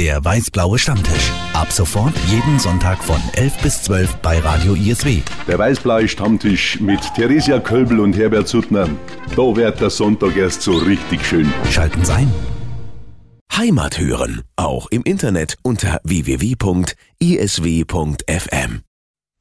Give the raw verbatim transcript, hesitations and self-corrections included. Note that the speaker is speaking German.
Der weiß-blaue Stammtisch. Ab sofort jeden Sonntag von elf bis zwölf bei Radio I S W. Der weiß-blaue Stammtisch mit Theresia Kölbel und Herbert Suttner. Da wird der Sonntag erst so richtig schön. Schalten Sie ein. Heimat hören, auch im Internet unter w w w punkt i s w punkt f m.